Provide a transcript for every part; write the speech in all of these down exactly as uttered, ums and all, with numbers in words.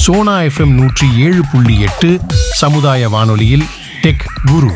Sona FM நூற்றி ஏழு புள்ளி எட்டு சமுதாய வானொலியில் டெக் குரு.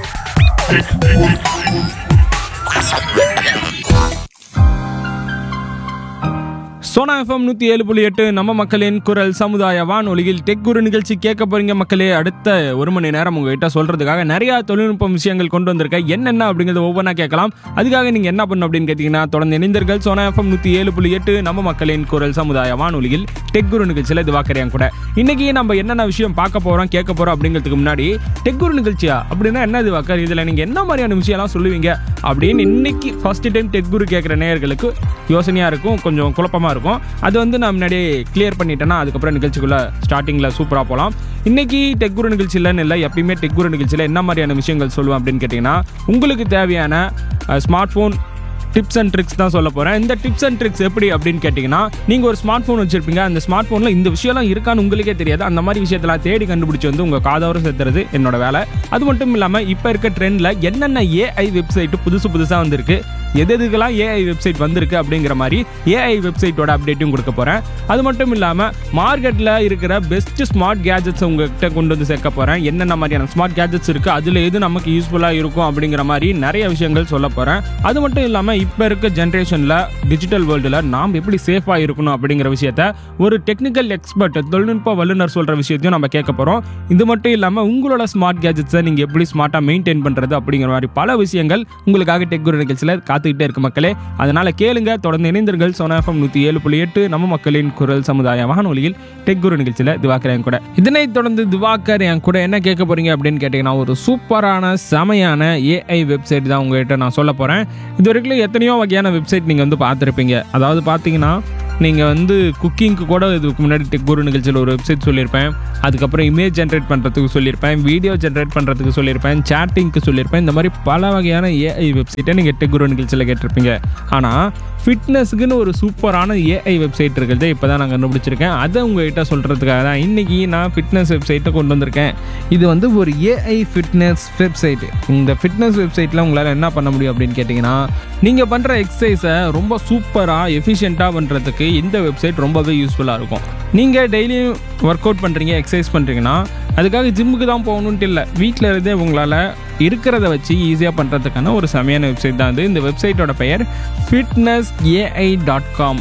சோனா எஃப்எம் நூற்றி ஏழு புள்ளி எட்டு நம்ம மக்களின் குரல் சமுதாய வானொலியில் டெக் குரு நிகழ்ச்சி கேட்க போறீங்க மக்களே. அடுத்த ஒரு மணி நேரம் உங்ககிட்ட சொல்றதுக்காக நிறைய தொழில்நுட்ப விஷயங்கள் கொண்டு வந்திருக்கேன். என்னென்ன அப்படிங்கிறது ஒவ்வொன்றா கேட்கலாம். அதுக்காக நீங்க என்ன பண்ணணும் அப்படின்னு கேட்டீங்கன்னா, தொடர்ந்து இணைந்தீர்கள் சோனா எஃப்எம் நூற்றி ஏழு புள்ளி எட்டு நம்ம மக்களின் குரல் சமுதாய வானொலியில் டெக் குரு நிகழ்ச்சியில் இது வாக்கறியாங்க கூட. இன்னைக்கு நம்ம என்னென்ன விஷயம் பார்க்க போறோம் கேட்க போறோம் அப்படிங்கிறதுக்கு முன்னாடி, டெக் குரு நிகழ்ச்சியா அப்படின்னா என்ன இது வாக்கர், இதுல நீங்க என்ன மாதிரியான விஷயம்லாம் சொல்லுவீங்க அப்படின்னு இன்னைக்கு ஃபர்ஸ்ட் டைம் டெக் குரு கேட்குற நேயர்களுக்கு யோசனையா இருக்கும், கொஞ்சம் குழப்பமா இருக்கும். அது வந்து நான் முன்னாடியே கிளியர் பண்ணிட்டேன்னா அதுக்கப்புறம் நிகழ்ச்சிக்குள்ள ஸ்டார்டிங்கில் சூப்பராக போகலாம். இன்னைக்கு டெக் குரு நிகழ்ச்சியிலன்னு இல்லை, எப்பயுமே டெக் குரு நிகழ்ச்சியில் என்ன மாதிரியான விஷயங்கள் சொல்லுவேன் அப்படின்னு கேட்டிங்கன்னா, உங்களுக்கு தேவையான smart phone tips and tricks தான் சொல்ல போகிறேன். இந்த டிப்ஸ் அண்ட் ட்ரிக்ஸ் எப்படி அப்படின்னு கேட்டிங்கன்னா, நீங்கள் ஒரு ஸ்மார்ட் ஃபோன் வச்சுருப்பீங்க, அந்த ஸ்மார்ட் ஃபோனில் இந்த விஷயம்லாம் இருக்கான்னு உங்களுக்கே தெரியாது. அந்த மாதிரி விஷயத்தெல்லாம் தேடி கண்டுபிடிச்சி வந்து உங்கள் காதோரம் சேர்த்துறது என்னோட வேலை. அது மட்டும் இல்லாமல் இப்போ இருக்க ட்ரெண்டில் என்னென்ன ஏஐ வெப்சைட்டு புதுசு புதுசாக வந்திருக்கு, எது எதுக்கெல்லாம் ஏஐ வெப்சைட் வந்திருக்கு அப்படிங்கிற மாதிரி ஏஐ வெப்சைட்டோட அப்டேட்டும் கொடுக்க போகிறேன். அது மட்டும் இல்லாமல் மார்க்கெட்டில் இருக்கிற பெஸ்ட் ஸ்மார்ட் கேஜெட்ஸ் உங்கள்கிட்ட கொண்டு வந்து சேர்க்க போகிறேன். என்னென்ன மாதிரியான ஸ்மார்ட் கேஜெட்ஸ் இருக்குது, அதில் எது நமக்கு யூஸ்ஃபுல்லாக இருக்கும் அப்படிங்கிற மாதிரி நிறைய விஷயங்கள் சொல்ல போகிறேன். அது மட்டும் இல்லாமல் இப்போ இருக்க ஜென்ரேஷனில் டிஜிட்டல் வேர்ல்டில் நாம் எப்படி சேஃபாக இருக்கணும் அப்படிங்கிற விஷயத்த ஒரு டெக்னிக்கல் எக்ஸ்பர்ட், தொழில்நுட்ப வல்லுநர் சொல்கிற விஷயத்தையும் நம்ம கேட்க போகிறோம். இது மட்டும் இல்லாமல் உங்களோட ஸ்மார்ட் கேஜெட்ஸை நீங்கள் எப்படி ஸ்மார்ட்டாக மெயின்டைன் பண்ணுறது அப்படிங்கிற மாதிரி பல விஷயங்கள் உங்களுக்காக டெக் குரு நிகழ்ச்சியில் காத்துக்கிட்டே இருக்கு மக்களே. அதனால் கேளுங்க, தொடர்ந்து இணைந்தீர்கள் சோனா எஃப்எம் நூற்றி ஏழு புள்ளி எட்டு நம்ம மக்களின் குரல் சமுதாய வானொலியில் டெக் குரு நிகழ்ச்சியில் திவாகர் என் கூட. இதனை தொடர்ந்து திவாகர் என் கூட என்ன கேட்க போறீங்க அப்படின்னு கேட்டிங்கன்னா, ஒரு சூப்பரான செமையான ஏஐ வெப்சைட் தான் உங்கள்கிட்ட நான் சொல்ல போகிறேன். இது வரைக்கும் எத்தனையோ வகையான வெப்சைட் நீங்கள் வந்து பார்த்துருப்பீங்க. அதாவது பார்த்தீங்கன்னா, நீங்கள் வந்து குக்கிங்க்கு கூட இதுக்கு முன்னாடி டெக் குரு நிகழ்ச்சியில் ஒரு வெப்சைட் சொல்லியிருப்பேன். அதுக்கப்புறம் இமேஜ் ஜென்ரேட் பண்ணுறதுக்கு சொல்லியிருப்பேன், வீடியோ ஜென்ரேட் பண்ணுறதுக்கு சொல்லியிருப்பேன், சேட்டிங்க்கு சொல்லியிருப்பேன். இந்த மாதிரி பல வகையான ஏஐ வெப்சைட்டை நீங்கள் டெக் குரு நிகழ்ச்சியில் கேட்டிருப்பீங்க. ஆனால் ஃபிட்னஸ்க்குன்னு ஒரு சூப்பரான ஏஐ வெப்சைட் இருக்கிறது இப்போ தான் நான் கண்டுபிடிச்சிருக்கேன். அதை உங்கள்கிட்ட சொல்கிறதுக்காக தான் இன்றைக்கி நான் ஃபிட்னஸ் வெப்சைட்டை கொண்டு வந்திருக்கேன். இது வந்து ஒரு ஏஐ ஃபிட்னஸ் வெப்சைட்டு. இந்த ஃபிட்னஸ் வெப்சைட்டில் உங்களால் என்ன பண்ண முடியும் அப்படின்னு கேட்டிங்கன்னா, நீங்கள் பண்ணுற எக்ஸசைஸை ரொம்ப சூப்பராக எஃபிஷியண்ட்டாக பண்ணுறதுக்கு இந்த வெப்சைட் ரொம்பவே யூஸ்ஃபுல்லாக இருக்கும். நீங்கள் டெய்லியும் ஒர்க் அவுட் பண்ணுறீங்க, எக்ஸசைஸ் பண்ணுறீங்கன்னா, அதுக்காக ஜிம்முக்கு தான் போகணுன்ட்டு இல்லை, வீட்டில் இருந்தே உங்களால் இருக்கிறத வச்சு ஈஸியாக பண்ணுறதுக்கான ஒரு செமையான வெப்சைட் தான் இது. இந்த வெப்சைட்டோட பெயர் fitness AI dot com,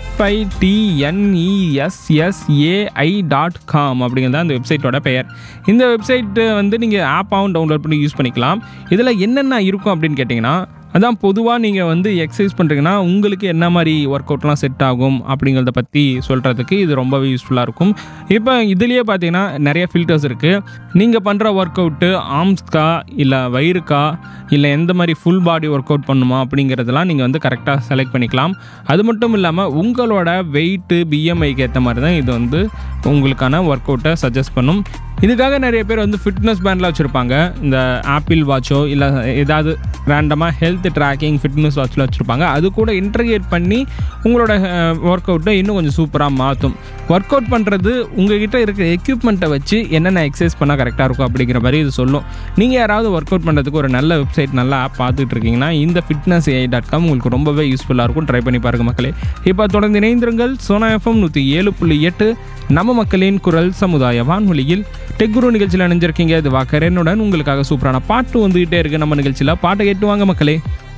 எஃப்ஐடிஎன்இஎஸ்எஸ்ஏஐ dot com அப்படிங்கிறது தான் இந்த வெப்சைட்டோட பெயர். இந்த வெப்சைட்டு வந்து நீங்கள் ஆப்பாகவும் டவுன்லோட் பண்ணி யூஸ் பண்ணிக்கலாம். இதில் என்னென்ன இருக்கும் அப்படின்னு கேட்டிங்கன்னா, அதான் பொதுவாக நீங்கள் வந்து எக்ஸசைஸ் பண்ணுறீங்கன்னா உங்களுக்கு என்ன மாதிரி ஒர்க் அவுட்லாம் செட் ஆகும் அப்படிங்கிறத பற்றி சொல்கிறதுக்கு இது ரொம்பவே யூஸ்ஃபுல்லாக இருக்கும். இப்போ இதுலேயே பார்த்தீங்கன்னா நிறைய ஃபில்டர்ஸ் இருக்குது. நீங்கள் பண்ணுற ஒர்க் அவுட்டு ஆர்ம்ஸ்க்கா இல்லை வயிறுக்கா இல்லை எந்த மாதிரி ஃபுல் பாடி ஒர்க் அவுட் பண்ணுமா அப்படிங்கிறதெல்லாம் நீங்கள் வந்து கரெக்டாக செலக்ட் பண்ணிக்கலாம். அது மட்டும் இல்லாமல் உங்களோட வெயிட்டு பிஎம்ஐக்கு ஏற்ற மாதிரி தான் இது வந்து உங்களுக்கான ஒர்க் அவுட்டை சஜஸ்ட் பண்ணும். இதுக்காக நிறைய பேர் வந்து ஃபிட்னஸ் பேண்ட்லாம் வச்சுருப்பாங்க. இந்த ஆப்பிள் வாட்சோ இல்லை ஏதாவது ரேண்டமாக ஹெல்த் ட்ராக்கிங் ஃபிட்னஸ் வாட்சில் வச்சுருப்பாங்க. அது கூட இன்டர்கிரேட் பண்ணி உங்களோட ஒர்க் அவுட்டை இன்னும் கொஞ்சம் சூப்பராக மாற்றும். ஒர்க் அவுட் பண்ணுறது உங்கள்கிட்ட இருக்கிற எக்யூப்மெண்ட்டை வச்சு என்னென்ன எக்ஸசைஸ் பண்ணால் கரெக்டாக இருக்கும் அப்படிங்கிற மாதிரி இது சொல்லும். நீங்கள் யாராவது ஒர்க் அவுட் பண்ணுறதுக்கு ஒரு நல்ல வெப்சைட், நல்ல ஆப் பார்த்துட்டு இருக்கீங்கன்னா, இந்த ஃபிட்னஸ் ஏஐ டாட் காம் உங்களுக்கு ரொம்பவே யூஸ்ஃபுல்லாக இருக்கும். ட்ரை பண்ணி பாருங்கள் மக்களே. இப்போ தொடர்ந்து இணைந்திருங்கள் சோனா எஃப்எம் நூற்றி ஏழு புள்ளி எட்டு நம்ம மக்களின் குரல் சமுதாய வானொலியில் டெக் குரு நிகழ்ச்சியில் இணைஞ்சிருக்கீங்க. இது வாக்கரனுடன் உங்களுக்காக சூப்பரான பாட்டு வந்துகிட்டே இருக்கு. நம்ம நிகழ்ச்சியில் பாட்டை கேட்டு வாங்க மக்களே.